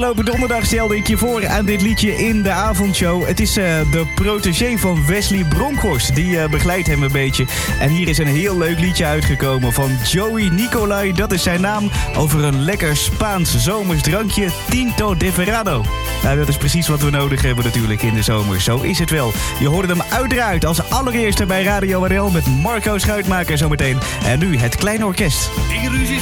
Afgelopen donderdag stelde ik je voor aan dit liedje in de avondshow. Het is de protégé van Wesley Bronkhorst. Die begeleidt hem een beetje. En hier is een heel leuk liedje uitgekomen van Joey Nicolai. Dat is zijn naam. Over een lekker Spaans zomers drankje. Tinto de Verano. Nou, dat is precies wat we nodig hebben natuurlijk in de zomer. Zo is het wel. Je hoorde hem uiteraard als allereerste bij Radio NL met Marco Schuitmaker zometeen. En nu het Kleine Orkest.